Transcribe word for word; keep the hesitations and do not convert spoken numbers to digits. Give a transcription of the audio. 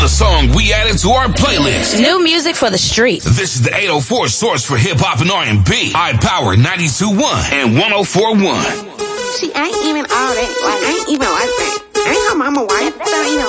The song we added to our playlist. New music for the streets. This is the eight oh four source for hip-hop and R and B. iPower ninety-two point one and one oh four point one. See, I ain't even all that. Like, I ain't even like that. I ain't her mama wife. So, you know,